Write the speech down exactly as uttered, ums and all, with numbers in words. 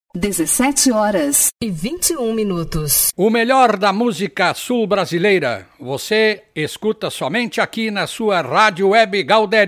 dezessete horas e vinte e um minutos. O melhor da música sul-brasileira você escuta somente aqui na sua Rádio Web Galdério.